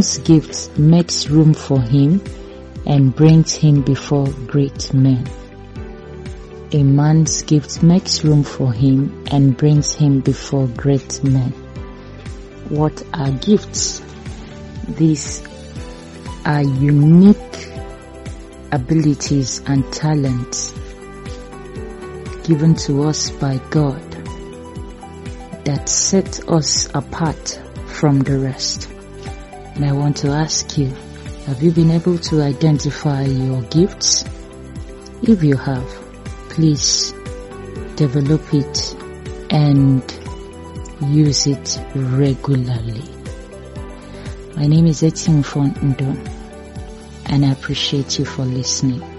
man's gift makes room for him and brings him before great men. A man's gift makes room for him and brings him before great men. What are gifts? These are unique abilities and talents given to us by God that set us apart from the rest. And I want to ask you, have you been able to identify your gifts? If you have, please develop it and use it regularly. My name is Etienne Fondo, and I appreciate you for listening.